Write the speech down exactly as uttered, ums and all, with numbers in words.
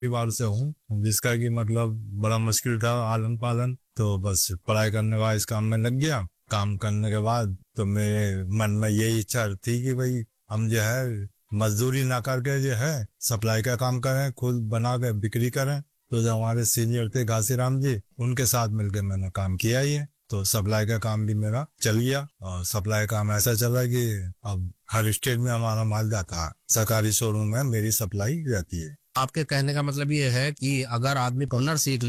परिवार से हूँ, जिसका कि मतलब बड़ा मुश्किल था आलन पालन। तो बस पढ़ाई करने के बाद इस काम में लग गया। काम करने के बाद तो मेरे मन में यही इच्छा थी कि भाई हम जो है मजदूरी ना करके जो है सप्लाई का काम करें, खुद बना के बिक्री करें। तो जो हमारे सीनियर थे घासीराम जी, उनके साथ मिलकर मैंने काम किया ही है। तो सप्लाई का काम भी मेरा चल गया, और सप्लाई काम ऐसा चला कि अब हर स्टेट में हमारा माल जाता है। सरकारी शोरूम में मेरी सप्लाई रहती है। आपके कहने का मतलब ये है कि अगर आदमी हुनर सीख